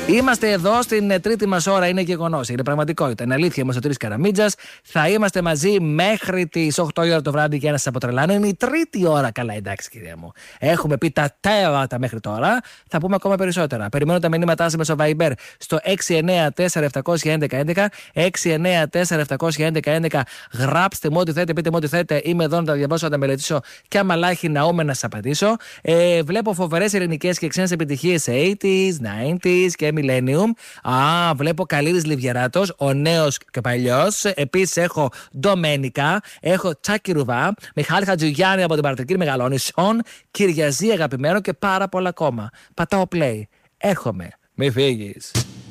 Είμαστε εδώ στην τρίτη μας ώρα, είναι γεγονός, είναι πραγματικότητα. Είναι αλήθεια, είμαστε ο Τρεις Καραμίτζας. Θα είμαστε μαζί μέχρι τις 8 η ώρα το βράδυ για να σας αποτρελάνω. Είναι η τρίτη ώρα, καλά, εντάξει, κυρία μου. Έχουμε πει τα τέρατα μέχρι τώρα. Θα πούμε ακόμα περισσότερα. Περιμένω τα μηνύματά σας στο Viber στο 694-711-11. 694-711-11. Γράψτε μου ό,τι θέλετε, πείτε μου ό,τι θέλετε. Είμαι εδώ να τα διαβάσω, να τα μελετήσω και άμα λάχει ναούμε να σας απαντήσω. Βλέπω φοβερές ελληνικές και ξένες επιτυχίες 80s, 90s και Millennium. Βλέπω Καλίδης Λιβιεράτος, ο νέος και παλιός. Επίσης έχω Ντομένικα, έχω Τσάκη Ρουβά, Μιχάλη Χατζουγιάννη από την Παρατρική Μεγαλόνισον, Κυριαζή αγαπημένο και πάρα πολλά ακόμα. Πατάω play. Έρχομαι. Μη φύγεις.